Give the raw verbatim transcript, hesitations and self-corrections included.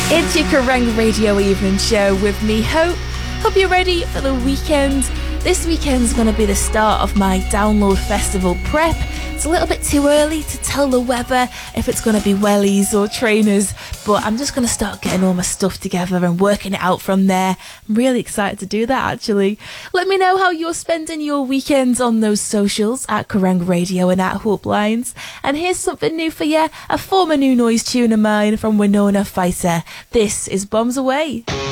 It's your Kerrang Radio Evening Show with me, Hope. Hope you're ready for the weekend. This weekend's going to be the start of my Download Festival prep. It's a little bit too early to tell the weather if it's going to be wellies or trainers, but I'm just going to start getting all my stuff together and working it out from there. I'm really excited to do that, actually. Let me know how you're spending your weekends on those socials at Kerrang Radio and at Hope Lines. And here's something new for you, a former New Noise tune of mine from Winona Fighter. This is Bombs Away.